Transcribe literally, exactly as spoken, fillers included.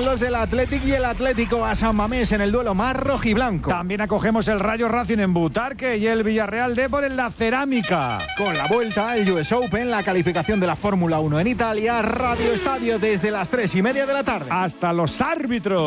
los del Athletic y el Atlético a San Mamés en el duelo más rojiblanco. También acogemos el Rayo Racing en Butarque y el Villarreal Depor en la Cerámica. Con la vuelta al U S Open, la calificación de la Fórmula uno en Italia, Radio Estadio desde las tres y media de la tarde. Hasta los árbitros.